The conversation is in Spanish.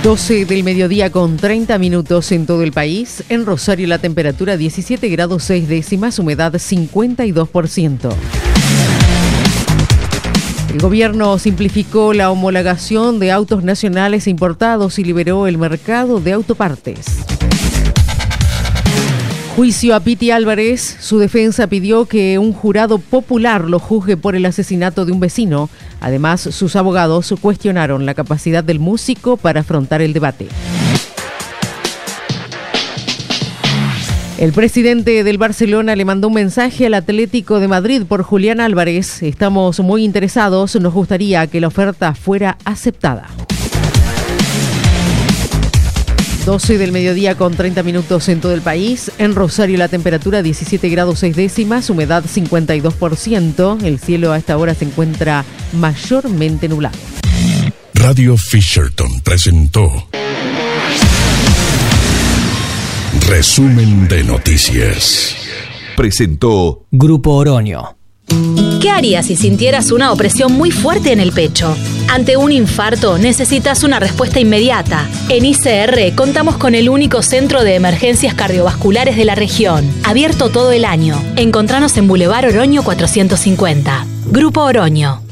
12 del mediodía con 30 minutos en todo el país. En Rosario la temperatura 17 grados 6 décimas, humedad 52%. El gobierno simplificó la homologación de autos nacionales e importados y liberó el mercado de autopartes. Juicio a Piti Álvarez. Su defensa pidió que un jurado popular lo juzgue por el asesinato de un vecino. Además, sus abogados cuestionaron la capacidad del músico para afrontar el debate. El presidente del Barcelona le mandó un mensaje al Atlético de Madrid por Julián Álvarez. Estamos muy interesados, nos gustaría que la oferta fuera aceptada. 12 del mediodía con 30 minutos en todo el país. En Rosario la temperatura 17 grados 6 décimas, humedad 52%. El cielo a esta hora se encuentra mayormente nublado. Radio Fisherton presentó Resumen de Noticias. Presentó Grupo Oroño. ¿Qué harías si sintieras una opresión muy fuerte en el pecho? Ante un infarto necesitas una respuesta inmediata. En ICR contamos con el único centro de emergencias cardiovasculares de la región, abierto todo el año. Encontranos en Boulevard Oroño 450. Grupo Oroño.